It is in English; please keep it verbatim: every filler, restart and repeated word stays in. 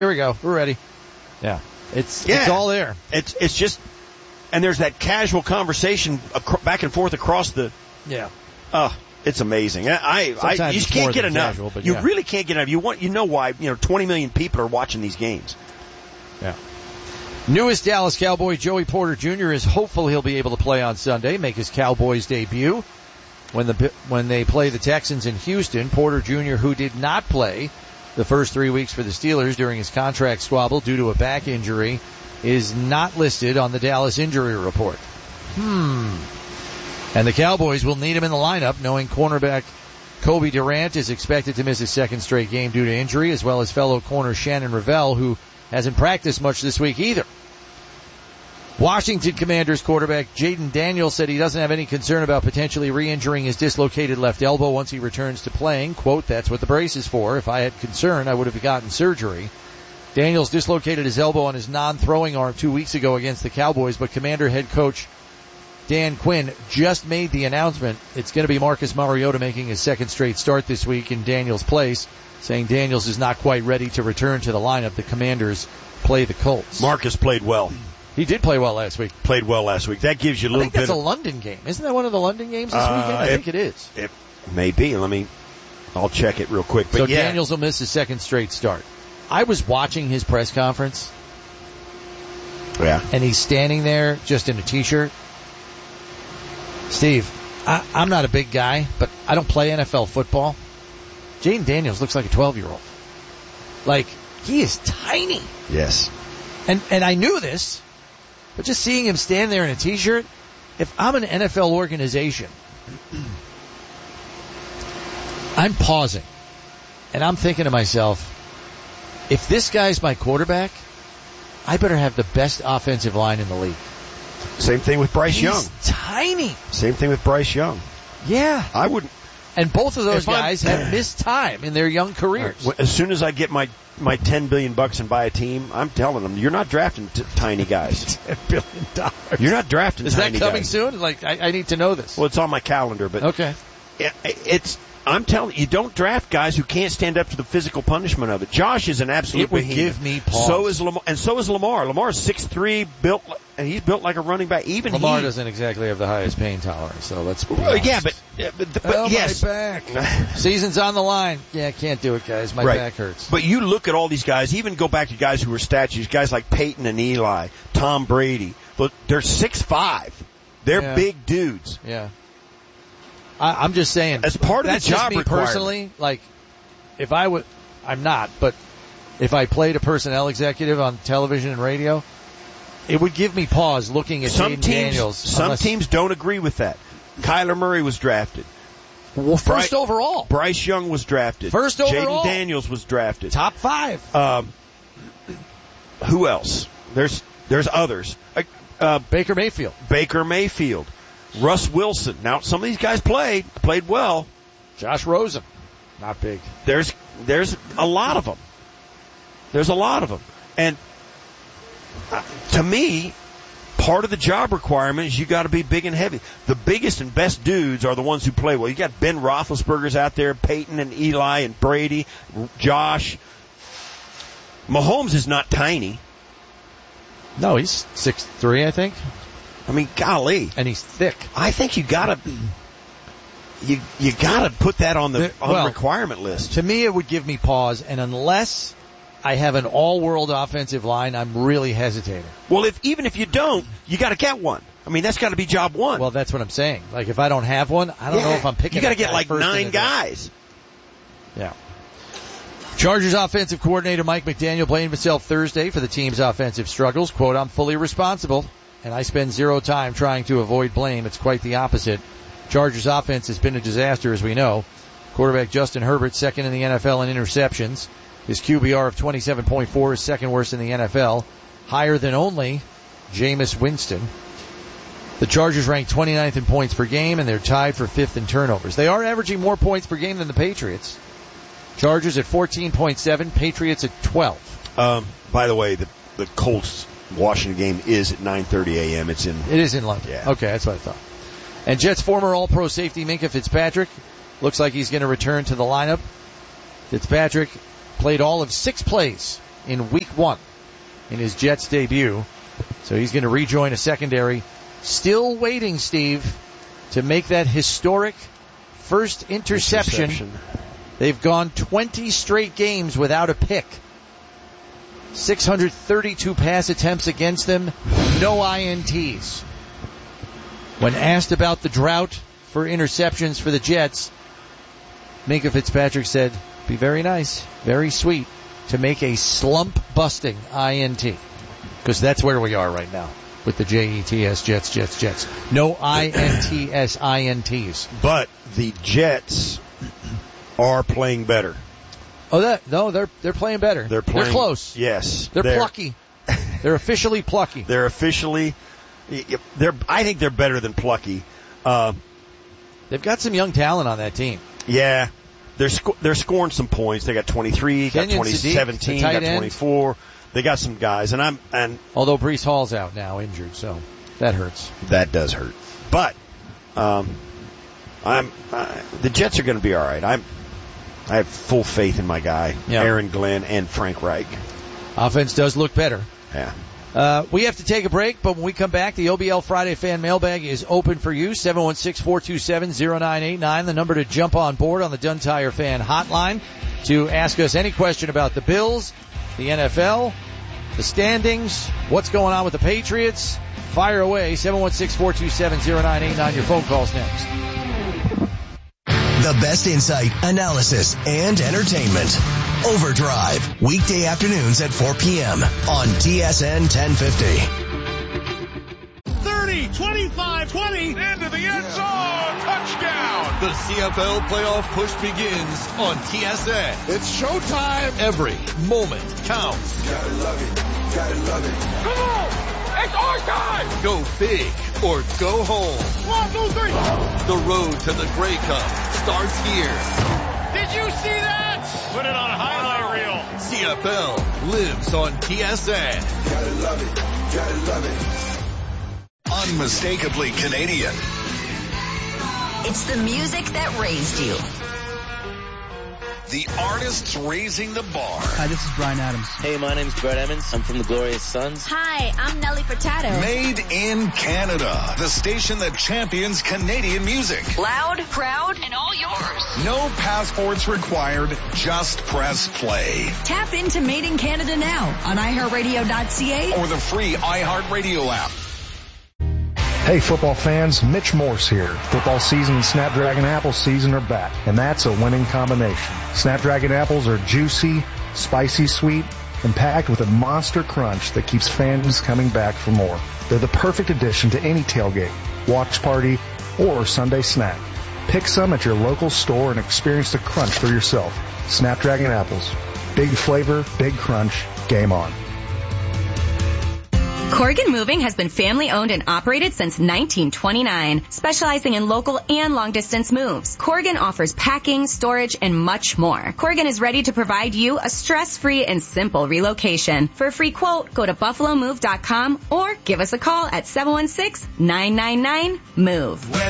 Here we go. We're ready. Yeah. It's yeah. it's all there. It's it's just, and there's that casual conversation ac- back and forth across the. Yeah. Uh, it's amazing. I, I, I you just can't get enough. Casual, but you yeah. really can't get enough. You want, you know why? You know, twenty million people are watching these games. Yeah. Newest Dallas Cowboy Joey Porter Junior is hopeful he'll be able to play on Sunday, make his Cowboys debut when the when they play the Texans in Houston. Porter Junior, who did not play the first three weeks for the Steelers during his contract squabble due to a back injury, is not listed on the Dallas injury report. Hmm. And the Cowboys will need him in the lineup, knowing cornerback Kobe Durant is expected to miss his second straight game due to injury, as well as fellow corner Shannon Revell, who hasn't practiced much this week either. Washington Commanders quarterback Jaden Daniels said he doesn't have any concern about potentially re-injuring his dislocated left elbow once he returns to playing. Quote, that's what the brace is for. If I had concern, I would have gotten surgery. Daniels dislocated his elbow on his non-throwing arm two weeks ago against the Cowboys, but Commander head coach Dan Quinn just made the announcement it's going to be Marcus Mariota making his second straight start this week in Daniels' place, saying Daniels is not quite ready to return to the lineup. The Commanders play the Colts. Marcus played well. He did play well last week. Played well last week. That gives you a little bit. I think that's bit a London game. Isn't that one of the London games this uh, weekend? I it, think it is. It may be. Let me, I'll check it real quick. But so yeah. Daniels will miss his second straight start. I was watching his press conference. Yeah. And he's standing there just in a t-shirt. Steve, I, I'm not a big guy, but I don't play N F L football. Jaden Daniels looks like a twelve-year-old. Like, he is tiny. Yes. And and I knew this, but just seeing him stand there in a t-shirt, if I'm an N F L organization, I'm pausing, and I'm thinking to myself, if this guy's my quarterback, I better have the best offensive line in the league. Same thing with Bryce He's Young. Tiny. Same thing with Bryce Young. Yeah. I wouldn't. And both of those if guys I'm, have missed time in their young careers. As soon as I get my my ten billion bucks and buy a team, I'm telling them, you're not drafting t- tiny guys. ten billion dollars. You're not drafting Is tiny guys. Is that coming soon? Like, I, I need to know this. Well, it's on my calendar, but okay. It, it's. I'm telling you, you don't draft guys who can't stand up to the physical punishment of it. Josh is an absolute It would behemoth. give me pause. So is Lamar, and so is Lamar. Lamar is six three, built, and he's built like a running back. Even Lamar he, doesn't exactly have the highest pain tolerance, so let's be well, honest. yeah, but, but, but oh, yes. my back. Season's on the line. Yeah, I can't do it, guys. My right. back hurts. But you look at all these guys, even go back to guys who were statues, guys like Peyton and Eli, Tom Brady. But they're six five. They're yeah. big dudes. Yeah. I, I'm just saying. As part of that's the job just me requirement. personally, like, if I would, I'm not, but if I played a personnel executive on television and radio, it would give me pause looking at some Jaden teams, Daniels. Some unless, teams don't agree with that. Kyler Murray was drafted. Well, first Bryce, overall. Bryce Young was drafted. First overall. Jaden Daniels was drafted. Top five. Um, who else? There's there's others. Uh, uh, Baker Mayfield. Baker Mayfield. Russ Wilson. Now, some of these guys played, played well. Josh Rosen. Not big. There's there's a lot of them. There's a lot of them. And uh, to me, part of the job requirement is you got to be big and heavy. The biggest and best dudes are the ones who play well. You got Ben Roethlisberger's out there, Peyton and Eli and Brady, Josh. Mahomes is not tiny. No, he's six three, I think. I mean, golly. And he's thick. I think you gotta, you, you gotta put that on the, on well, the requirement list. To me, it would give me pause, and unless I have an all-world offensive line, I'm really hesitating. Well, if, even if you don't, you gotta get one. I mean, that's gotta be job one. Well, that's what I'm saying. Like, if I don't have one, I don't yeah. know if I'm picking You gotta get guy like first nine guys. Yeah. Chargers offensive coordinator Mike McDaniel blamed himself Thursday for the team's offensive struggles. Quote, I'm fully responsible, and I spend zero time trying to avoid blame. It's quite the opposite. Chargers offense has been a disaster, as we know. Quarterback Justin Herbert, second in the N F L in interceptions. His Q B R of twenty-seven point four is second worst in the N F L, higher than only Jameis Winston. The Chargers rank twenty-ninth in points per game, and they're tied for fifth in turnovers. They are averaging more points per game than the Patriots. Chargers at fourteen point seven, Patriots at twelve. Um, by the way, the, the Colts Washington game is at nine thirty a.m. It's in. It is in London. Yeah. Okay, that's what I thought. And Jets former All-Pro safety Minkah Fitzpatrick looks like he's going to return to the lineup. Fitzpatrick played all of six plays in week one in his Jets debut. So he's going to rejoin a secondary. Still waiting, Steve, to make that historic first interception. interception. They've gone twenty straight games without a pick. six hundred thirty-two pass attempts against them, no I N Ts. When asked about the drought for interceptions for the Jets, Minkah Fitzpatrick said, be very nice, very sweet, to make a slump-busting I N T. Because that's where we are right now with the J E T S, Jets, Jets, Jets. No I N T S I N Ts. But the Jets are playing better. Oh, that no, they're they're playing better. They're playing, they're close. Yes, they're, they're plucky. They're officially plucky. They're officially. They're. I think they're better than plucky. Uh, They've got some young talent on that team. Yeah, they're sco- they're scoring some points. They got twenty-three, got twenty, seventeen, got twenty-four. They got some guys, and I'm and although Breece Hall's out now, injured, so that hurts. That does hurt. But um, I'm I, the Jets are going to be all right. I'm. I have full faith in my guy, yeah. Aaron Glenn and Frank Reich. Offense does look better. Yeah. Uh, we have to take a break, but when we come back, the O B L Friday Fan Mailbag is open for you. seven one six, four two seven, zero nine eight nine, the number to jump on board on the Dunn Tire Fan Hotline to ask us any question about the Bills, the N F L, the standings, what's going on with the Patriots. Fire away, seven one six, four two seven, zero nine eight nine. Your phone calls next. The best insight, analysis, and entertainment. Overdrive, weekday afternoons at four p.m. on T S N ten fifty. thirty, twenty-five, twenty, into the end zone, touchdown. The C F L playoff push begins on T S N. It's showtime. Every moment counts. Gotta love it, gotta love it. Come on! It's our time! Go big or go home. One, two, three. The road to the Grey Cup starts here. Did you see that? Put it on a highlight reel. C F L lives on T S N. Gotta love it, gotta love it. Unmistakably Canadian. It's the music that raised you. The artists raising the bar. Hi, this is Bryan Adams. Hey, my name's Brett Emmons. I'm from the Glorious Sons. Hi, I'm Nelly Furtado. Made in Canada. The station that champions Canadian music. Loud, proud, and all yours. No passports required. Just press play. Tap into Made in Canada now on i heart radio dot c a or the free iHeartRadio app. Hey football fans, Mitch Morse here. Football season and Snapdragon Apple season are back, and that's a winning combination. Snapdragon apples are juicy, spicy sweet, and packed with a monster crunch that keeps fans coming back for more. They're the perfect addition to any tailgate, watch party, or Sunday snack. Pick some at your local store and experience the crunch for yourself. Snapdragon apples. Big flavor, big crunch, game on. Corrigan Moving has been family-owned and operated since nineteen twenty-nine, specializing in local and long-distance moves. Corrigan offers packing, storage, and much more. Corrigan is ready to provide you a stress-free and simple relocation. For a free quote, go to buffalo move dot com or give us a call at seven one six, nine nine nine, M O V E.